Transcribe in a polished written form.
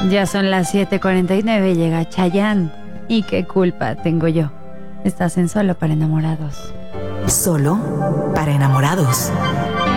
Ya son las 7:49, llega Chayanne. ¿Y qué culpa tengo yo? Estás en Solo para Enamorados. Solo para enamorados.